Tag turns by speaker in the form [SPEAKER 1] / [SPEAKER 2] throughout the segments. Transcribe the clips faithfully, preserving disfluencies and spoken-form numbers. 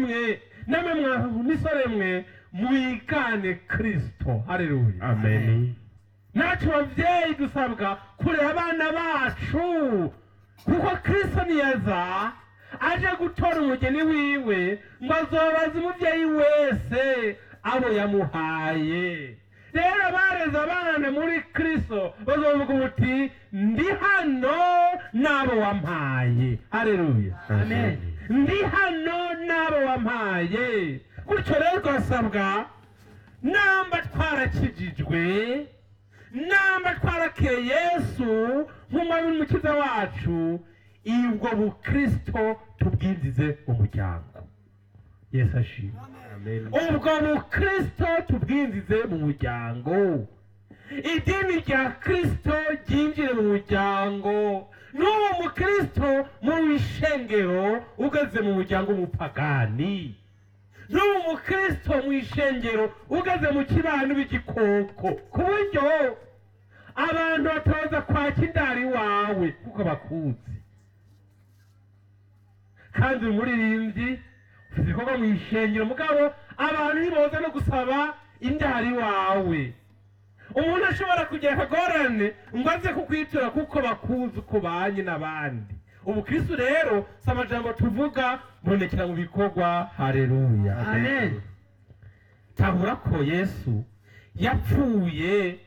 [SPEAKER 1] mwe namwe mwanisore mwe mwigane Kristo. Haleluya,
[SPEAKER 2] amen.
[SPEAKER 1] Nacu bavyeyi dusabwa kurera abana bacu, kuko Kristo niyaza aje gutora umugeni wiwe ngo azobaza umuvyeyi wese abo yamuhaye. Rero bareze abana muri Kristo bazovuga uti ndi hano n'abo wampaye. Haleluya,
[SPEAKER 2] Amen.
[SPEAKER 1] ndi hano n'abo wampaye. Gutyo rero twasabwa namba twarakijijwe, namba twarakeye Yesu nk'umwami n'umukiza wacu, ubwo bukristo tubwinjize mu muryango. Yesu ashimwe.
[SPEAKER 2] Amen.
[SPEAKER 1] Ubwo bukristo tubwinjize mu muryango. Idini rya Kristo ryinjire mu muryango. N'uwo mukristo mu ishengero ugeze mu muryango w'umupagani. N'uwo mukristo mu ishengero ugeze mu kibano b'igikoko, ku buryo abantu batoza kwaka indari wawe kuko bakuzi. Kandi umuririmbyi ufite ibikorwa mu ishengero, mugabo abantu ntiboza no gusaba indari wawe. Umuntu ashobora kugira akagorane ngo aze kukwitura kuko bakuzi uko banye n'abandi. Ubukristo rero si amajambo tuvuga, bonekera mu bikorwa. Haleluya,
[SPEAKER 2] Amen.
[SPEAKER 1] Tabura ko Yesu yapfuye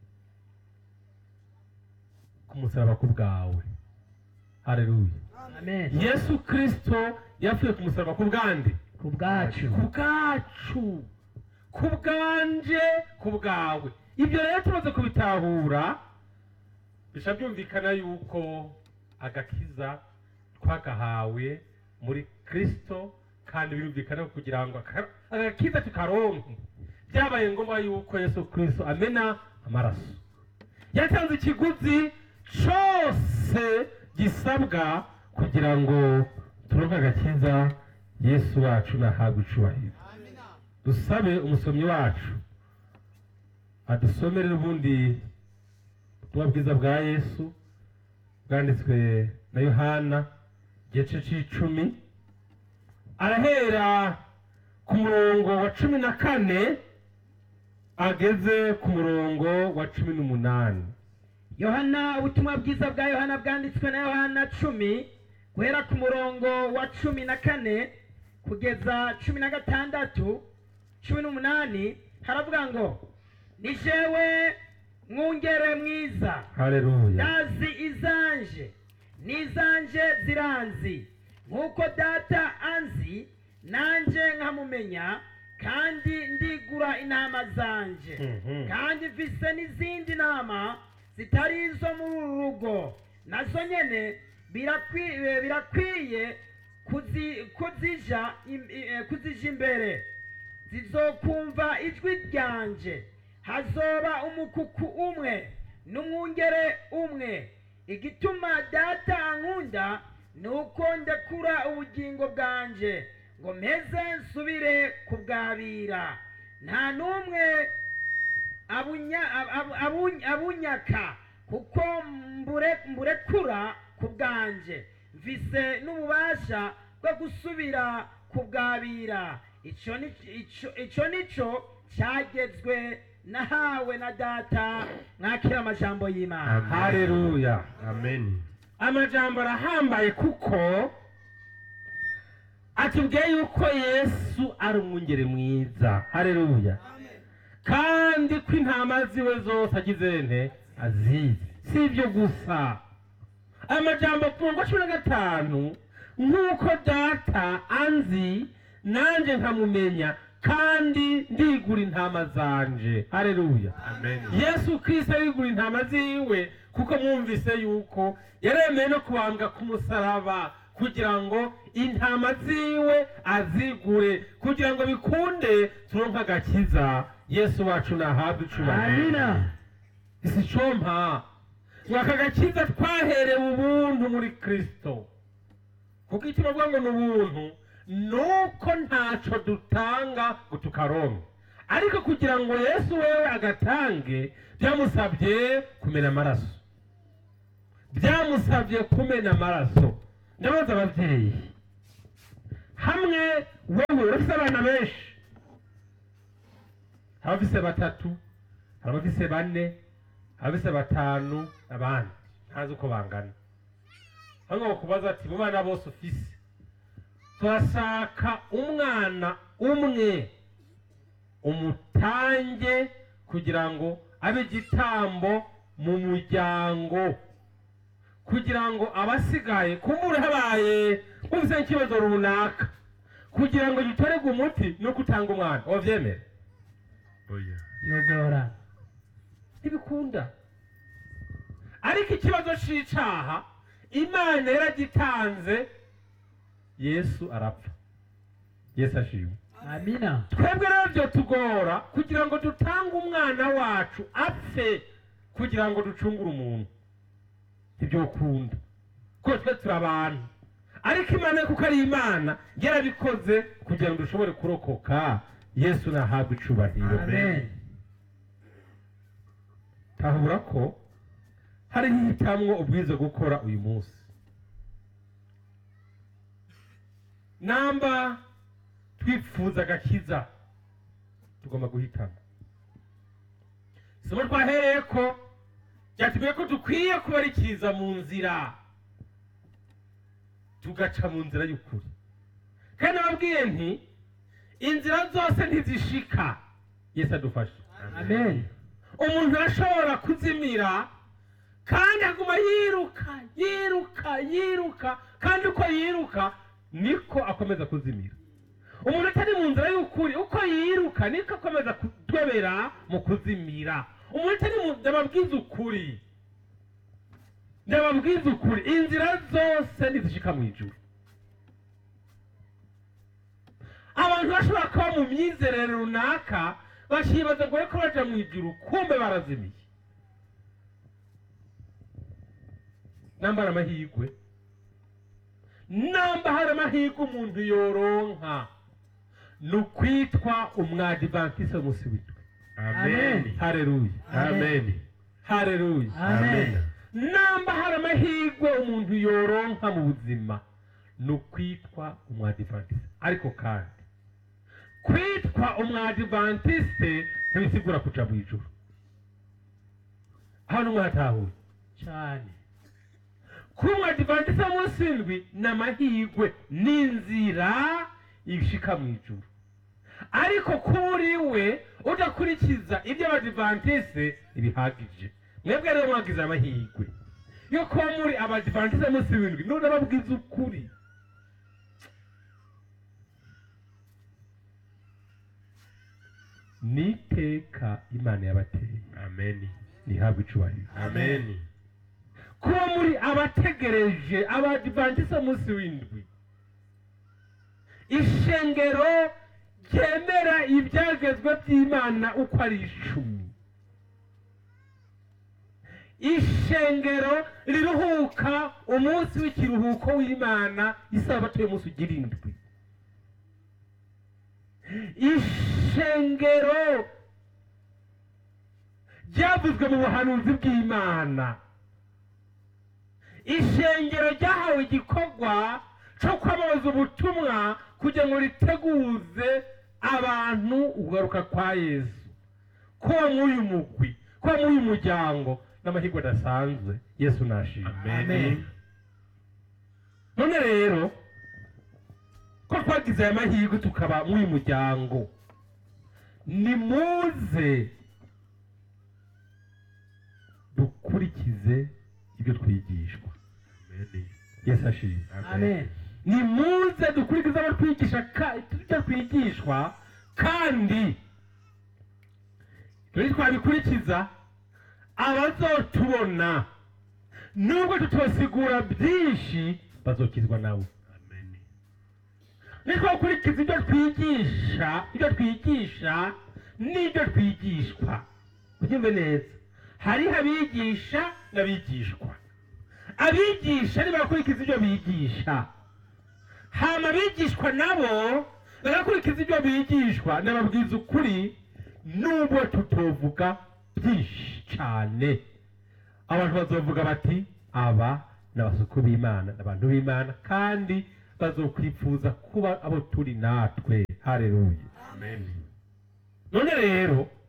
[SPEAKER 1] ku musaraba ku bwawe. Haleluya,
[SPEAKER 2] Amen.
[SPEAKER 1] Yesu Kristo yapfuye ku musaraba ku bwande,
[SPEAKER 2] Ku bwacu.
[SPEAKER 1] ku bwacu, ku bwanje, ku bwawe. Ibyo rero tumaze kubitahura, bisha byumvikana yuko agakiza twagahawe muri Kristo, kandi birumvikana kugira ngo aka- agakiza tukaronke byabaye ngombwa yuko Yesu Kristo amena amaraso. Yatanze ikiguzi cyose gisabwa kugira ngo turonke agakiza. Yesu wacu nahabwe icubahiro. Dusabe umusomyi wacu adusomere ubundi ubutumwa bwiza bwa Yesu bwanditswe na Yohana igice c'icumi, arahera ku murongo wa cumi na kane ageze ku murongo wa cumi n'umunani.
[SPEAKER 2] Yohana, ubutumwa bwiza bwa Yohana bwanditswe na Yohana cumi guhera ku murongo wa cumi na kane kugeza cumi na gatandatu. Cumi n'umunani haravuga ngo ni jewe mwungere mwiza,
[SPEAKER 1] Haleluya,
[SPEAKER 2] ndazi izanje n'izanje ziranzi, nk'uko data anzi nanje nkamumenya, kandi ndigura intama zanje.
[SPEAKER 1] Mhm.
[SPEAKER 2] Kandi mfise n'izindi ntama zitari izo muri uru rugo, nazo nyene birakwiye birakwiye kuzi- kuzija im- eh, kuzija imbere. Zizokumva ijwi ryanje. Hazoba umukuku umwe n'umwungere umwe. Igituma data ankunda nuko ndekura ubugingo bwanje ngo mpeze nsubire kubwabira. Nta n'umwe abunya- ab- ab- abu- abunyaka, kuko mbure- mburekura ku bwanje. Mfise n'ububasha bwo gusubira kubwabira. Ico ni- ico- ico nico cyagezwe nahawe na data. Mwakira amajambo y'Imana.
[SPEAKER 1] Haleluya.
[SPEAKER 2] Amen.
[SPEAKER 1] Amajambo arahambaye kuko atubwiye yuko Yesu ari umwungere mwiza. Haleluya. Kandi ko intama ziwe zose agize nte azizi. Si ibyo gusa, amajambo ku murongo wa cumi na gatanu, nk'uko data anzi nanjye nkamumenya, kandi ndigura intama zanje. Haleluya.
[SPEAKER 2] Amen.
[SPEAKER 1] Yesu Kristo arigura intama ziwe, kuko mwumvise yuko yaremeye no kubambwa ku musaraba kugira ngo intama ziwe azigure, kugira ngo bikunde turonke agakiza. Yesu wacu nahabwe icubahiro.
[SPEAKER 2] Amina.
[SPEAKER 1] isi compa ngo aka gakiza twaherewe ubuntu muri Kristo. Kuko icyo bavuga ngo ni ubuntu, nuko ntaco dutanga ngo tukaronke, ariko kugira ngo Yesu wewe agatange byamusabye kumena amaraso, byamusabye kumena amaraso. Ndabaza abavyeyi, hamwe wewe hari abafise batatu, hari abafise bane, hari abafise batanu, abandi ntazi uko bangana. Hano bakubaza ati mu bana bose ufise turashaka umwana umwe umutange kugira ngo abe igitambo mu muryango, kugira ngo abasigaye kumbura habaye ufise ikibazo runaka kugira ngo gitorerwe umuti no gutanga umwana. Wavyemera?
[SPEAKER 3] Oya.
[SPEAKER 2] yogora
[SPEAKER 1] ntibikunda. Ariko ikibazo c'icaha Imana yaragitanze, Yesu arapfa. Yesu ashimwe.
[SPEAKER 2] amina
[SPEAKER 1] Twebwe rero byo tugora kugira ngo dutange umwana wacu apfe kugira ngo ducungure umuntu. Ibyo ukunda ko twe turi abantu, ariko Imana kuko ari Imana yarabikoze kugira ngo dushobore kurokoka. Yesu nahabwe icubahiro.
[SPEAKER 2] amen
[SPEAKER 1] Tahura ko hari hitamwo ubwizo gukora uyu munsi. Namba twifuza agakiza tugomba guhitamo. Somo twahereye ko byatubwiye ko dukwiye kubarikiriza mu nzira tugaca mu nzira y'ukuri. Kandi nababwiye nti inzira zose ntizishika. Yesu adufashe.
[SPEAKER 2] amen
[SPEAKER 1] Umuntu arashobora kuzimira kandi aguma yiruka yiruka yiruka, kandi uko yiruka niko akomeza kuzimira. Umuntu atari mu nzira y'ukuri, uko yiruka niko akomeza kudobera mu kuzimira. Umuntu atari mu ndababwiza ukuri, ndababwiza ukuri, inzira zose ntizishika mu ijuru. Abantu bashobora kuba mu myizerere runaka bakibaza ngo ariko baja mu ijuru, kumbe barazimiye. Namba hari amahirwe, namba hari amahirwe umuntu yoronka ni ukwitwa umwadivantiste w'umunsi w'indwi.
[SPEAKER 3] Amen.
[SPEAKER 1] Haleluya.
[SPEAKER 3] Amen.
[SPEAKER 1] Haleluya.
[SPEAKER 2] Amen.
[SPEAKER 1] Namba hari amahirwe umuntu yoronka mu buzima ni ukwitwa umwadivantiste. Ariko kandi kwitwa umwadivantiste ntibisigura kuja mu ijuru. Hano mwatahuye
[SPEAKER 2] cyane
[SPEAKER 1] kuba umwadivantiste w'umunsi w'indwi ni amahirwe, n'inzira ishika mu ijuru. Ariko kuri we udakurikiza ibyo abadivantiste ibihagije. Mwebwe rero mwagize amahirwe yo kuba muri abadivantiste w'umunsi w'indwi, none babwiza ukuri. Niteka Imana yabateye.
[SPEAKER 3] Amen.
[SPEAKER 1] Nihabwe icubahiro.
[SPEAKER 3] Amen.
[SPEAKER 1] Kuba muri abategereje abadivantiste w'umunsi w'indwi, ishengero ryemera ibyagezwe by'Imana uko ari icumi, ishengero riruhuka umunsi w'ikiruhuko w'Imana, isabato y'umunsi ugira indwi, ishengero ryavuzwe mu buhanuzi bw'Imana, ishengero ryahawe igikorwa cyo kwamamaza ubutumwa kugira ngo riteguze abantu ugaruka kwa Yesu. Kuba mw'uyu mugwi, kuba mw'uyu muryango n'amahirwe adasanzwe. Yesu nashimwe.
[SPEAKER 3] Amen.
[SPEAKER 1] None rero ko twagize aya mahirwe tukaba mw'uyu muryango, nimuze dukurikize ibyo twigishwa.
[SPEAKER 3] Amen.
[SPEAKER 1] Yesu ashimwe.
[SPEAKER 2] amen
[SPEAKER 1] Nimuze dukurikize abo twigisha ibyo twigishwa, kandi turi twabikurikiza abazotubona nubwo tutosigura byinshi bazokizwa nawe.
[SPEAKER 3] Amen.
[SPEAKER 1] Nitwakurikiza ibyo twigisha ibyo twigisha n'ibyo twigishwa, ubyumve neza. Hariho abigisha n'abigishwa. Abigisha ntibakurikiza ibyo bigisha, hama abigishwa nabo bagakurikiza ibyo bigishwa. Nababwiza ukuri, nubwo tutovuga byinshi cyane, abantu bazovuga bati aba n'abasuku b'Imana, n'abantu b'Imana, kandi bazokwifuza kuba abo turi natwe. Haleluya.
[SPEAKER 3] Amen.
[SPEAKER 1] None rero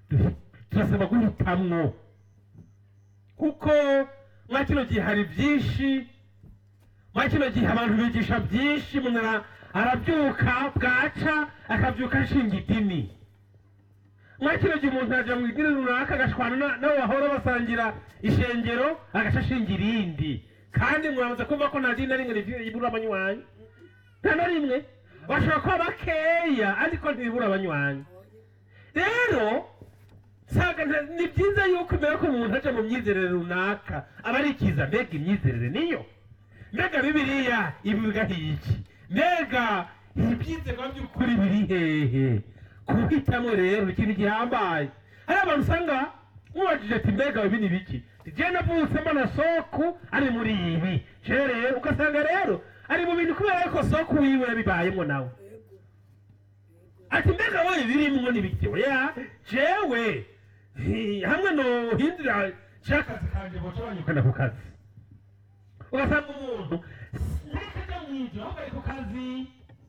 [SPEAKER 1] du- turasaba guhitamwo, kuko mwa kino gihe hari byinshi, mwa kino gihe abantu bigisha byinshi, umuntu ara- arabyuka bwaca akabyuka ashinga idini. Mwa kino gihe umuntu aja mu idini runaka agashwana na- n'abo bahora basangira ishengero agaca ashinga irindi, kandi mwabuze kumva ko nta dini na rimwe ribura abanywanyi, nta na rimwe. Bashobora kuba bakeya ariko ntibibura abanywanyi. Rero saga nta- ni byiza yuko mbere ko umuntu aja mu myizerere runaka aba arikiza, mbega imyizerere niyo, mbega bibiliya ivuga iki, mbega ibyizerwa by'ukuri biri hehe. Kuhitamo rero ni ikintu gihambaye. Hari abantu usanga mubajije ati mbega ibi ni biki, je navutse mbona soku ari muri ibi, je rero ugasanga rero ari mu bintu kubera yuko soku wiwe yabibayemo nawe, ati mbega wowe birimwo ni biki. Oya jewe hi, hamwe no hindura cyakazi kanje boca banyukana ku kazi. Ugasanga umuntu nakaja mw'ijoro ahubwo ari ku kazi,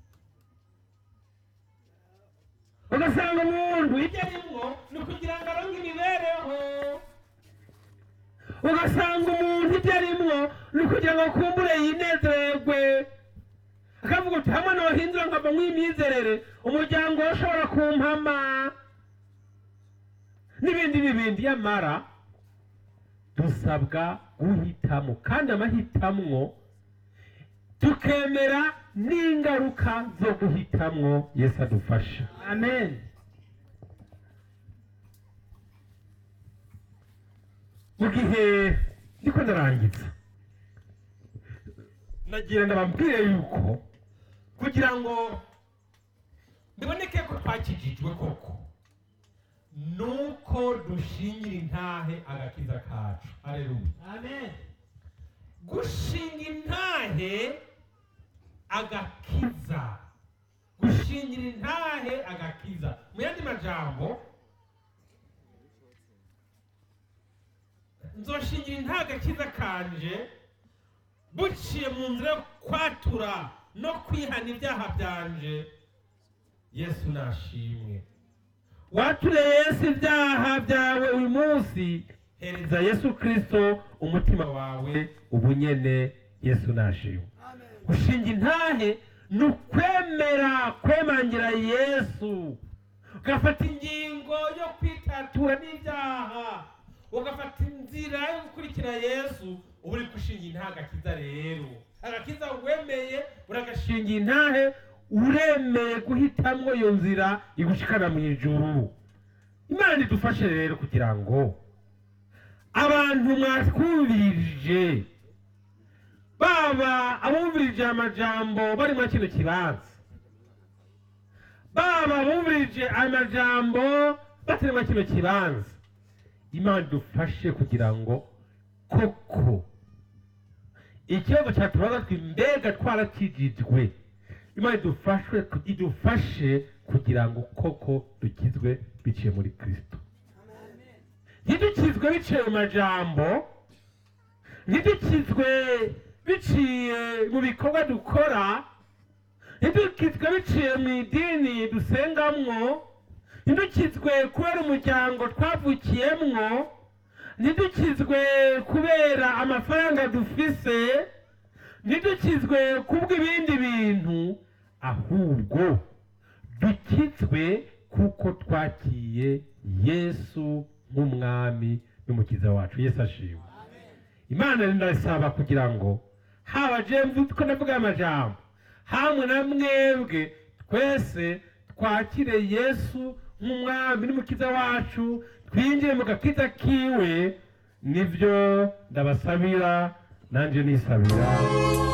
[SPEAKER 1] ugasanga umuntu ibyo arimwo ni ukugira ngo aronke imibereho, ugasanga umuntu ibyo arimwo ni ukugira ngo akumbure yinezererwe, akavuga uti hamwe nohindura nkava mw'imyizerere umuryango we ushobora kumpama n'ibindi n'ibindi. Yamara dusabwa guhitamo, kandi amahitamwo tukemera n'ingaruka zo guhitamwo. Yesu adufasha,
[SPEAKER 2] amen.
[SPEAKER 1] mu gihe ndiko ndarangiza nagira ndababwire yuko kugira ngo biboneke ko twakijijwe koko nuko dushingira intahe agakiza kacu. Haleluya,
[SPEAKER 2] Amen.
[SPEAKER 1] gushinga intahe agakiza, gushingira intahe agakiza. Mu yandi majambo, nzoshingira intahe agakiza kanje buciye mu nzira yo kwatura no kwihana ibyaha byanje. Yesu nashimwe. Wature Yesu ibyaha byawe uyu munsi, hereza Yesu Kristo umutima wawe ubunyene. Yesu nashimwe. Gushinga intahe ni ukwemera kwemangira Yesu, ugafata ingingo yo kwitatura n'ibyaha, ugafata inzira yo gukurikira Yesu. Uba uri gushinga intahe agakiza. Rero agakiza wemeye uragashinga intahe, uremeye guhitamwo iyo nzira igushikana mu ijuru. Imana idufashe rero kugira ngo abantu mwatwumvirije, baba abumvirije amajambo bari muri kino kibanza, baba abumvirije amajambo batari muri kino kibanza, Imana idufashe kugira ngo koko ikibazo cyatubaza twe mbega twarakijijwe, Imana idufashe idufashe kugira ngo koko dukizwe biciye muri Kristo. Ntidukizwe biciye mu majambo, ntidukizwe biciye mu bikorwa dukora, ntidukizwe biciye mu idini dusengamwo, ntidukizwe kubera umuryango twavukiyemwo, ntidukizwe kubera amafaranga dufise, ntidukizwe kubw'ibindi bintu, ahubwo dukizwe kuko twakiye Yesu nk'umwami n'umukiza wacu. Yesu ashimwe. Imana ndasaba kugira ngo haba je mvuko ndavuga amajambo, hamwe na mwebwe twese twakire Yesu nk'umwami n'umukiza wacu, twinjire mu gakiza kiwe. Nivyo ndabasabira, nanje nisabira.